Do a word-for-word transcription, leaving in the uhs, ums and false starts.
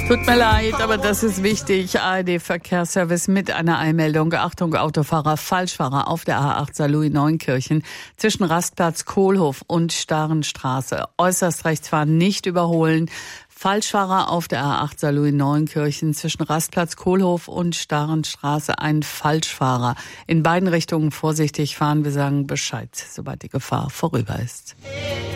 Tut mir leid, aber das ist wichtig. A R D-Verkehrsservice mit einer Eilmeldung. Achtung, Autofahrer, Falschfahrer auf der A acht Saarlouis-Neunkirchen zwischen Rastplatz Kohlhof und Starenstraße. Äußerst rechts fahren, nicht überholen. Falschfahrer auf der A acht Saarlouis-Neunkirchen zwischen Rastplatz Kohlhof und Starenstraße. Ein Falschfahrer. In beiden Richtungen vorsichtig fahren. Wir sagen Bescheid, sobald die Gefahr vorüber ist.